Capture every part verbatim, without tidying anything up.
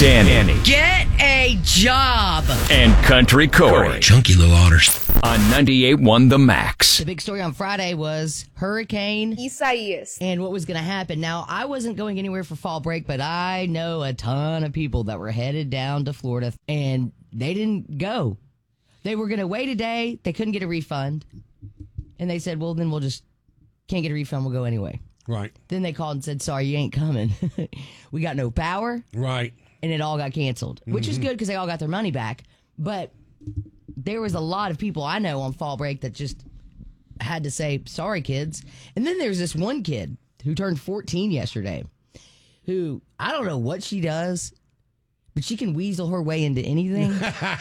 Danny. Get a job. And Country Corey. Chunky little otters. On ninety-eight point one The Max. The big story on Friday was Hurricane Isaias. And what was going to happen. Now, I wasn't going anywhere for fall break, but I know a ton of people that were headed down to Florida, and they didn't go. They were going to wait a day. They couldn't get a refund. And they said, well, then we'll just, can't get a refund. We'll go anyway. Right. Then they called and said, sorry, you ain't coming. We got no power. Right. And it all got canceled, which mm-hmm. is good because they all got their money back. But there was a lot of people I know on fall break that just had to say, sorry, kids. And then there's this one kid who turned fourteen yesterday who, I don't know what she does, but she can weasel her way into anything.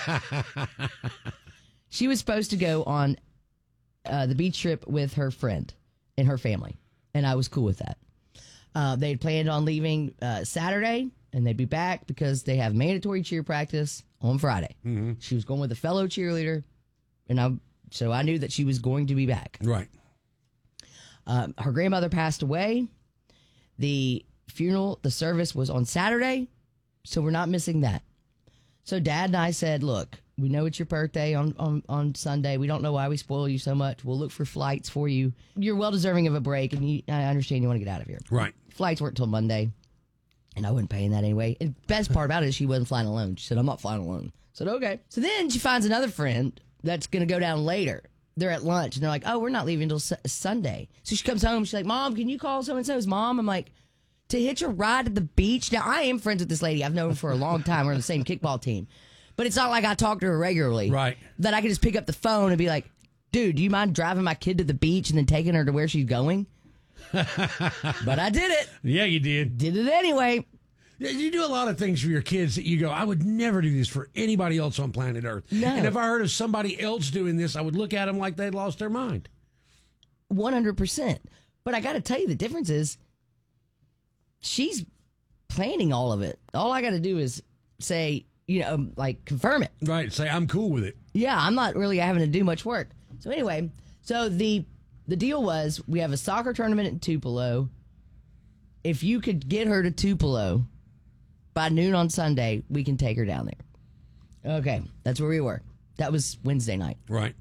She was supposed to go on uh, the beach trip with her friend and her family, and I was cool with that. Uh, they had planned on leaving uh, Saturday, and they'd be back because they have mandatory cheer practice on Friday. Mm-hmm. She was going with a fellow cheerleader, and I so I knew that she was going to be back. Right. Um, her grandmother passed away. The funeral, the service was on Saturday, so we're not missing that. So Dad and I said, look, we know it's your birthday on, on, on Sunday. We don't know why we spoil you so much. We'll look for flights for you. You're well deserving of a break, and you, I understand you want to get out of here. Right. Flights weren't till Monday, and I wasn't paying that anyway. And the best part about it is she wasn't flying alone. She said, I'm not flying alone. I said, okay. So then she finds another friend that's going to go down later. They're at lunch, and they're like, oh, we're not leaving until su- Sunday. So she comes home. She's like, Mom, can you call so-and-so's mom? I'm like, to hitch a ride at the beach? Now, I am friends with this lady. I've known her for a long time. We're on the same kickball team. But it's not like I talk to her regularly. Right. That I can just pick up the phone and be like, dude, do you mind driving my kid to the beach and then taking her to where she's going? But I did it. Yeah, you did. Did it anyway. You do a lot of things for your kids that you go, I would never do this for anybody else on planet Earth. No. And if I heard of somebody else doing this, I would look at them like they'd lost their mind. one hundred percent. But I got to tell you, the difference is she's planning all of it. All I got to do is say, you know, like confirm it. Right. Say, I'm cool with it. Yeah, I'm not really having to do much work. So anyway, so the the deal was we have a soccer tournament in Tupelo. If you could get her to Tupelo by noon on Sunday, we can take her down there. Okay, that's where we were. That was Wednesday night. Right.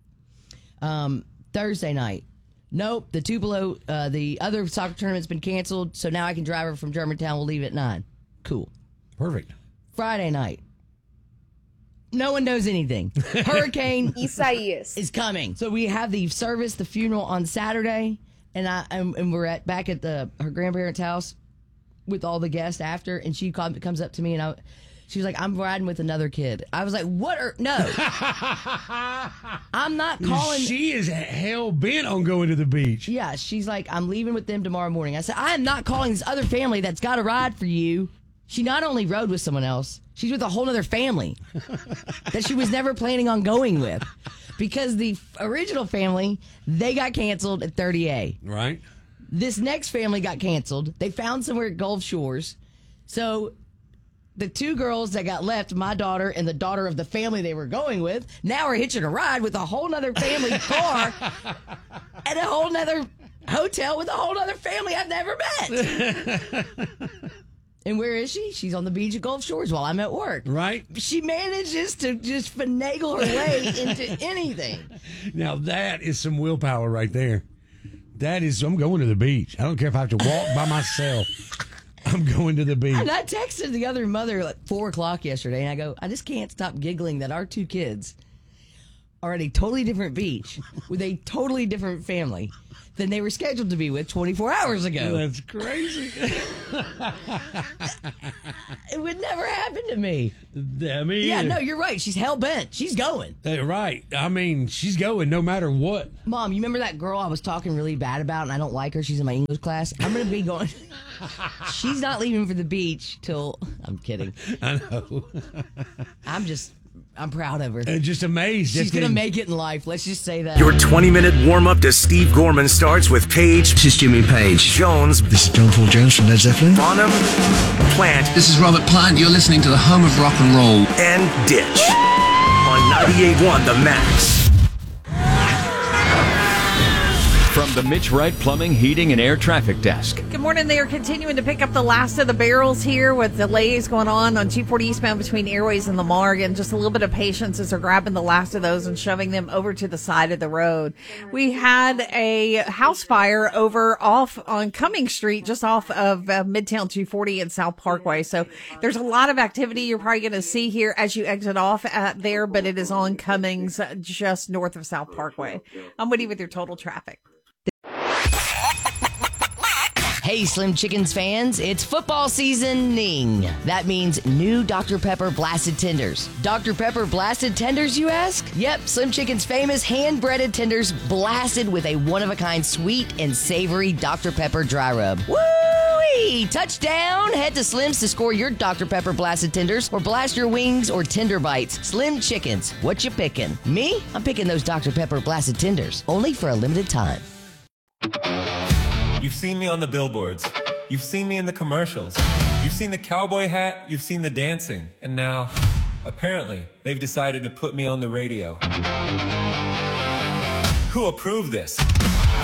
Um, Thursday night. Nope, the Tupelo, uh, the other soccer tournament's been canceled, so now I can drive her from Germantown. We'll leave at nine. Cool. Perfect. Friday night. No one knows anything. Hurricane Isaias is coming. So we have the service, the funeral on Saturday, and I and, and we're at back at the her grandparents' house with all the guests after, and she come, comes up to me and I, she was like, I'm riding with another kid. I was like, what are, no. I'm not calling. She is hell bent on going to the beach. Yeah, she's like, I'm leaving with them tomorrow morning. I said, I am not calling this other family that's got a ride for you. She not only rode with someone else, she's with a whole other family that she was never planning on going with. Because the original family, they got canceled at thirty A. Right. This next family got canceled. They found somewhere at Gulf Shores. So the two girls that got left, my daughter and the daughter of the family they were going with, now are hitching a ride with a whole nother family car at a whole nother hotel with a whole nother family I've never met. And where is she? She's on the beach at Gulf Shores while I'm at work. Right. She manages to just finagle her way into anything. Now that is some willpower right there. That is, I'm going to the beach. I don't care if I have to walk by myself. I'm going to the beach. And I texted the other mother at four o'clock yesterday, and I go, I just can't stop giggling that our two kids are at a totally different beach with a totally different family than they were scheduled to be with twenty-four hours ago. That's crazy. It would never happen to me. I mean, yeah, no, you're right. She's hell bent. She's going. Right. I mean, she's going no matter what. Mom, you remember that girl I was talking really bad about and I don't like her? She's in my English class. I'm going to be going. She's not leaving for the beach till. I'm kidding. I know. I'm just. I'm proud of her. Uh, just amazed. She's going to make it in life. Let's just say that. Your twenty-minute warm-up to Steve Gorman starts with Paige. This is Jimmy Page. Jones. This is John Paul Jones from Led Zeppelin. Bonham. Plant. This is Robert Plant. You're listening to the home of rock and roll. And Ditch. On ninety-eight point one The Max. From the Mitch Wright Plumbing, Heating, and Air Traffic Desk. Good morning. They are continuing to pick up the last of the barrels here with delays going on on two forty eastbound between Airways and Lamar. And just a little bit of patience as they're grabbing the last of those and shoving them over to the side of the road. We had a house fire over off on Cummings Street, just off of uh, Midtown two forty and South Parkway. So there's a lot of activity you're probably going to see here as you exit off at there, but it is on Cummings uh, just north of South Parkway. I'm Woody with your total traffic. Hey, Slim Chickens fans, it's football seasoning. That means new Doctor Pepper Blasted Tenders. Doctor Pepper Blasted Tenders, you ask? Yep, Slim Chicken's famous hand-breaded tenders blasted with a one-of-a-kind sweet and savory Doctor Pepper dry rub. Woo-wee! Touchdown! Head to Slim's to score your Doctor Pepper Blasted Tenders or blast your wings or tender bites. Slim Chickens, what you picking? Me? I'm picking those Doctor Pepper Blasted Tenders, only for a limited time. You've seen me on the billboards. You've seen me in the commercials. You've seen the cowboy hat. You've seen the dancing. And now, apparently, they've decided to put me on the radio. Who approved this?